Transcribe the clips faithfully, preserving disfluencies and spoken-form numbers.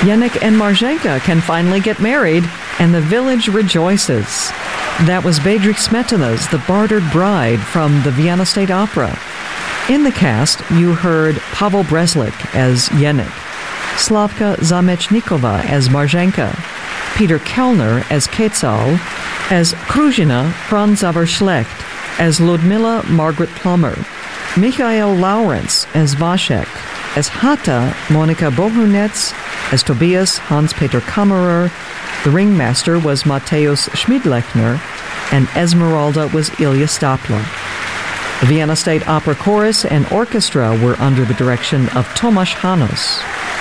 Yannick and Marzenka can finally get married, and the village rejoices. That was Bedřich Smetana's The Bartered Bride from the Vienna State Opera. In the cast, you heard Pavel Breslik as Yannick, Slavka Zamechnikova as Marzenka, Peter Kellner as Quetzal, as Kruzhina Franz Zaverschlecht, as Ludmila Margaret Plummer, Michael Lawrence as Vashek, as Hata Monika Bohunetz, as Tobias Hans-Peter Kammerer. The ringmaster was Mateusz Schmidlechner, and Esmeralda was Ilya Stapler. The Vienna State Opera Chorus and Orchestra were under the direction of Tomasz Hanos.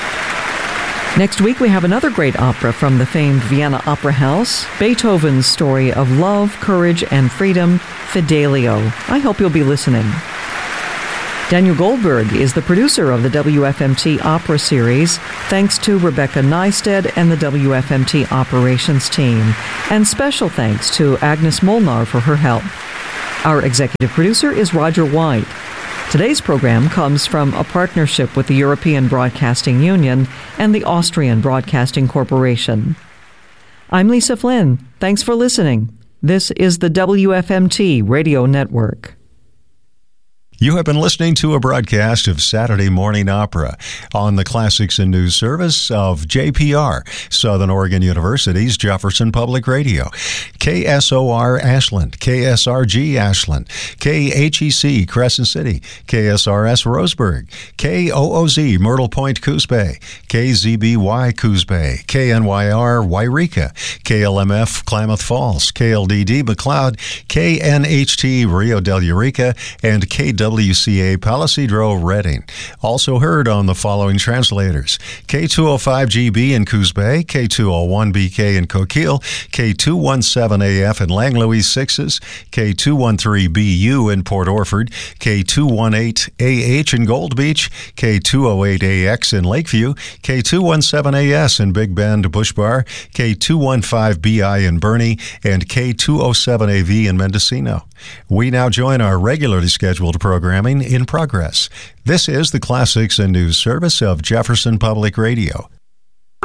Next week, we have another great opera from the famed Vienna Opera House, Beethoven's story of love, courage, and freedom, Fidelio. I hope you'll be listening. Daniel Goldberg is the producer of the W F M T Opera Series, thanks to Rebecca Neisted and the W F M T Operations team, and special thanks to Agnes Molnar for her help. Our executive producer is Roger White. Today's program comes from a partnership with the European Broadcasting Union and the Austrian Broadcasting Corporation. I'm Lisa Flynn. Thanks for listening. This is the W F M T Radio Network. You have been listening to a broadcast of Saturday Morning Opera on the Classics and News Service of J P R, Southern Oregon University's Jefferson Public Radio, K S O R Ashland, K S R G Ashland, K H E C Crescent City, K S R S Roseburg, K O O Z Myrtle Point Coos Bay, K Z B Y Coos Bay, K N Y R Wairika, K L M F Klamath Falls, K L D D McLeod, K N H T Rio del Eureka, and K W C A Palisadro Redding. Also heard on the following translators: K two oh five G B in Coos Bay, K two oh one B K in Coquille, K two seventeen A F in Langlois Sixes, K two thirteen B U in Port Orford, K two eighteen A H in Gold Beach, K two oh eight A X in Lakeview, K two seventeen A S in Big Bend, Bush Bar, K two fifteen B I in Bernie, and K two oh seven A V in Mendocino. We now join our regularly scheduled programming in progress. This is the Classics and News Service of Jefferson Public Radio.